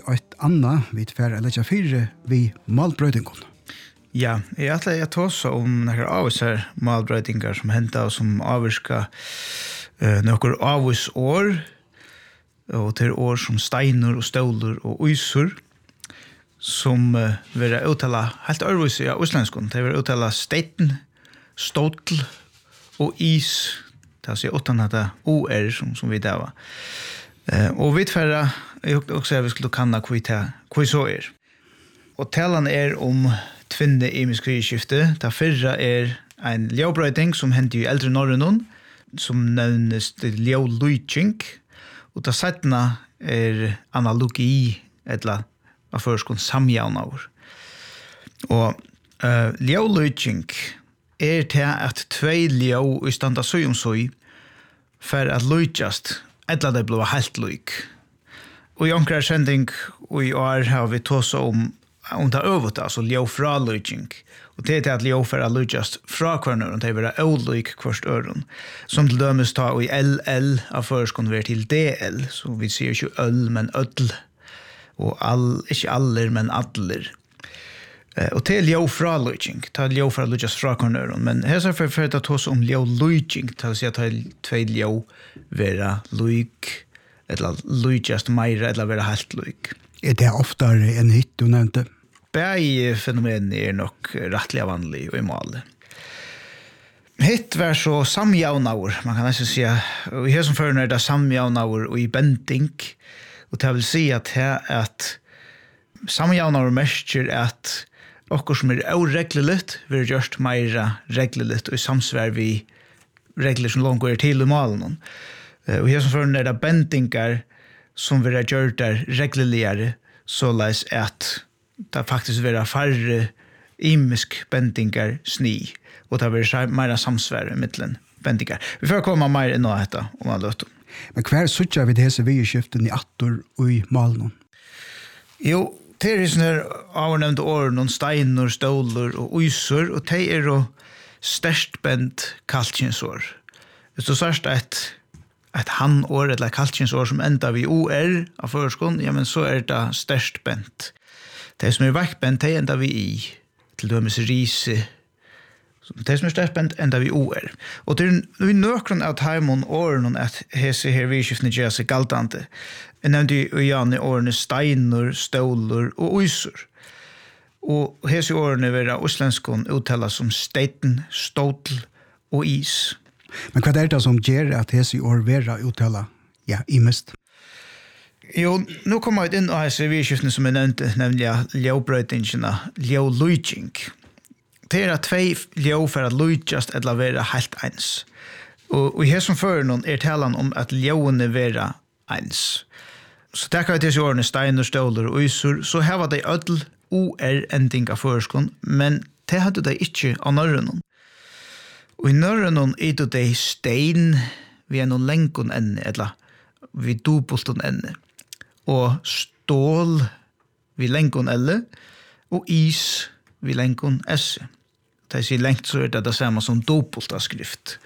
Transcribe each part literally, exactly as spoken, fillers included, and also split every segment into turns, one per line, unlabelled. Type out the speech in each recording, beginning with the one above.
ett annat vid färre eller fyra vid malbrödingon.
Ja, jeg ætla jeg tåsa om några avvisar malbrøydingar som henta og som avvirka uh, nokkur avvis år, og til år som steiner og ståler og uysur, som uh, vil uttala helt örvis i uslenskon. Det vil uttala stein, stål og is, det er å utan dette O-er som, som vi dava. Uh, og vi tverra, jeg også vi skulle kanna hva så er. Og talan er om tvinne i skrivskifte. Det fyrra er en ljåbrøyding som hender i eldre Norrønon, som nevnes ljålujtjink, og det settene er analogi, eller av førskånd samjavnaver. Og uh, ljålujtjink er til at tvei ljå i standa søy om søy, for at lujtjast, eller det blir helt lujk. Og i omkring kjending, og i år har vi tåsa om om det övrigt, alltså ljå fra lujtjink. Och det är till att ljå för att lujtjast fra kvarnören, det är bara olujk kvarst öron. Som till dömes ta i L L av förskon till D L, så vi ser ju öl men ödl. Och all, inte aller men aller. Eh, och till ljå fra lujtjink, ta ljå för att lujtjast fra kvarnören. Men här så för, för att ta oss om ljå lujtjink, ta sig att ta två ljå vara lujk, eller lujtjast meira, eller vara helt lujk.
Är det oftare en hit du nämnde?
Bäge fenomen är nog rättliga vanlig och i mål. Hitt var så samjavnaur, man kan nästan säga, och här som förrän är det samjavnaur och i bending, och det vill säga att här att samjavnaur mestjer att okkur som är oregleligt vi har gjort mer regleligt och i samsvär vi regler som långt går till i målen. Och här som förrän är det bendingar som vi har gjort där reglerligare, så läs att det faktiskt vara färre imisk bendingar sni, och det blir mer samsvär i mittlen bendingar. Vi får komma mer inn på detta om man låter.
Men hver suttjar vi disse vieskiften i attor og i malen?
Jo, det er sånne avnevnte år, noen steiner, ståler og uysor, og det er jo størst bent kalkinsår. Hvis du sørst et et han-år eller kalkinsår som enda vi O R av førskånd, ja, men så er det størst bent. Det som er vekkbent, det enda vi I, til dømes rise. Det som er størst bent, enda vi O R. Og det er nøkron av taimon åren at hese her vidskiftene gjør seg galtante. Jeg nevnte jo igjen i årene steiner, ståler og uysor. Og hese årene vil uslenskån uttala som steiten, stål og is.
Men hva er det som gjør at hese år vera uttala, ja, i mest?
Jo, nu kommer jeg inn av hese vidskiftene som jeg nevnte, nemlig ljåbrøydingene, ljålujtjing. Det er at tvei ljå for at lujtjast eller være helt eins. Og i hese som fører noen er talan om at ljåene være eins. Så det kan jeg til årene steiner, ståler og uysor, så her var det ødel O R-ending av førskånd, men det hadde de ikke av Norrønon. Og i Norrønon er det de stein vi er noen lenkon enne, eller vi dobulton enne. Og stål vi lenkon elle, og is vi lenkon esse. Det sier lengt så er det det samme som dobulta skrift.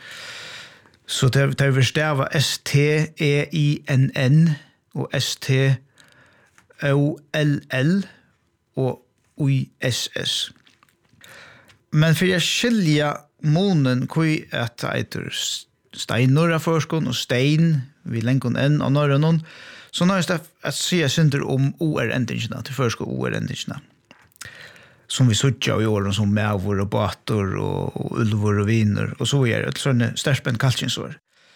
Så det, det vil stava S T E I N N og S T O L L og O I S S. Men for jeg skilja månen kui at eitur steinur av førskånd og stein vi lenkon enn av Norrønon, så nå er det at sier synder om O R-endingene til førskånd O R-endingene. Som vi sutja i åren som mævor og bator og, og ulvor og viner og så er det sånne størspent kalkinsår.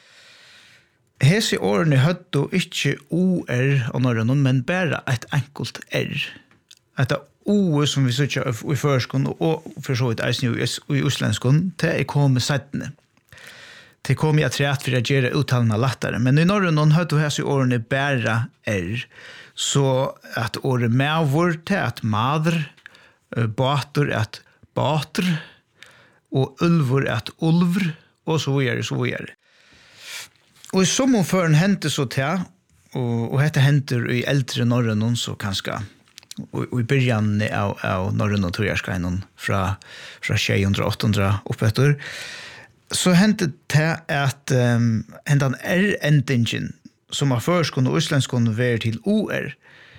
Hese årene hødde ikke O R av Norrønon, men bare et enkelt R. Etter O som vi sutja i førskånd og for så vidt eisen i uslenskånd, det er kommet settene. Det kom jeg til at vi reagerer uttalene lattere, men i Norrønon hødde hese årene bare R, så at året mævor til at madr, bator at bator, og ulvor at ulvr, og så videre, så videre. Og i sommerføren hendte så til, og, og dette henter i eldre Norrønon, så kanskje, og, og i början av, av Norrønon Torjarskainen fra, fra tjei hundre åtte hundre oppetter, så hendte det at um, hentan R-endingen, som av førskånd og uslenskånd var til O R,